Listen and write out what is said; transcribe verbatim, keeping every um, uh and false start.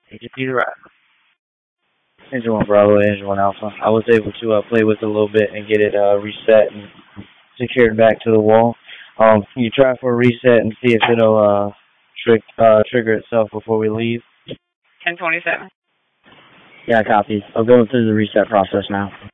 A G P to ride. Engine one Bravo, engine one Alpha. I was able to uh, play with it a little bit and get it uh, reset and secured back to the wall. Um, can you try for a reset and see if it'll uh, trick, uh, trigger itself before we leave? ten twenty-seven. Yeah, copy. I'm going through the reset process now.